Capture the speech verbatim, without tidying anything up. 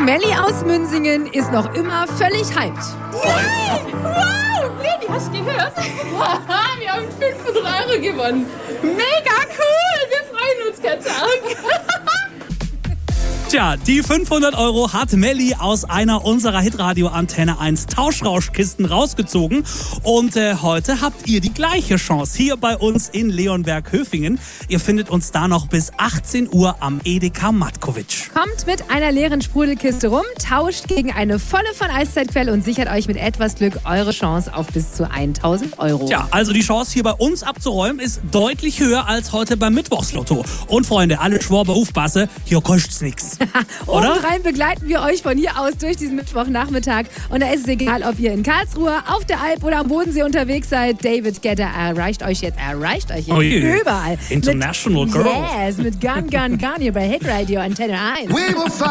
Melli aus Münsingen ist noch immer völlig hyped. Wow! Wow! Leni, hast du gehört? Wir haben fünfhundert Euro gewonnen. Mega cool! Wir freuen uns ganz arg. Tja, die fünfhundert Euro hat Melli aus einer unserer Hitradio Antenne eins Tauschrauschkisten rausgezogen. Und äh, heute habt ihr die gleiche Chance hier bei uns in Leonberg-Höfingen. Ihr findet uns da noch bis achtzehn Uhr am Edeka Matkovic. Kommt mit einer leeren Sprudelkiste rum, tauscht gegen eine volle von Eiszeitquelle und sichert euch mit etwas Glück eure Chance auf bis zu tausend Euro. Tja, also die Chance hier bei uns abzuräumen ist deutlich höher als heute beim Mittwochslotto. Und Freunde, alle Schwaber aufpassen, hier kostet's nichts. Obendrein begleiten wir euch von hier aus durch diesen Mittwochnachmittag. Und da ist es egal, ob ihr in Karlsruhe, auf der Alp oder am Bodensee unterwegs seid. David Guetta erreicht euch jetzt, erreicht euch jetzt oh yeah. überall. International mit, Girl. Yes, mit Gun, Gun, Gun hier bei Hitradio Antenne eins.